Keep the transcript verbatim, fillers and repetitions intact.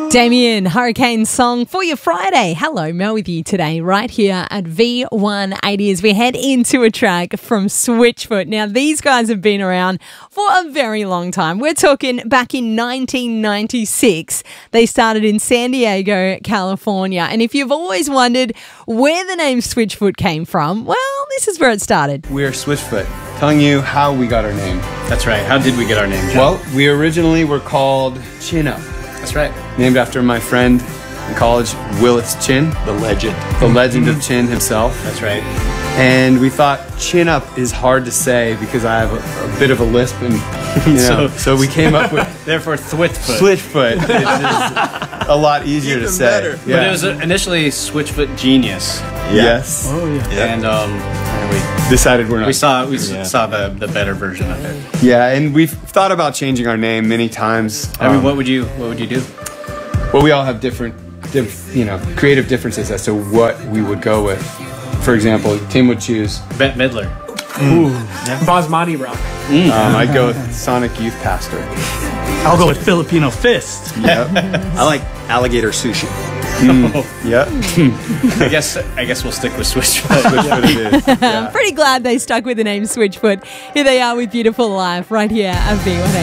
Damien, Hurricane song for your Friday. Hello, Mel with you today, right here at V one eighty as we head into a track from Switchfoot. Now, these guys have been around for a very long time. We're talking back in nineteen ninety-six. They started in San Diego, California. And if you've always wondered where the name Switchfoot came from, well, this is where it started. We're Switchfoot, telling you how we got our name. That's right. How did we get our name, John? Well, we originally were called Chin Up. That's right. Named after my friend in college, Willis Chin. The legend. The legend of Chin himself. That's right. And we thought Chin Up is hard to say because I have a, a bit of a lisp, and you know, so, so we came up with therefore Switchfoot. Switchfoot, which is a lot easier Even to say. better. Yeah. But it was initially Switchfoot Genius. Yeah. Yes. Oh yeah. yeah. And um, and we decided we're not. we saw we Yeah. saw the the better version of it. Yeah, and we've thought about changing our name many times. I mean, Um, what would you what would you do? Well, we all have different, diff, you know, creative differences as to what we would go with. For example, Tim would choose. Bette Midler. Ooh, Basmati rock. Um, I'd go with Sonic Youth Pastor. I'll go with Filipino fist. Yep. I like alligator sushi. Mm, yep. I guess I guess we'll stick with Switchfoot. That's what it is. Yeah. I'm pretty glad they stuck with the name Switchfoot. Here they are with Beautiful Life right here at V one eighty.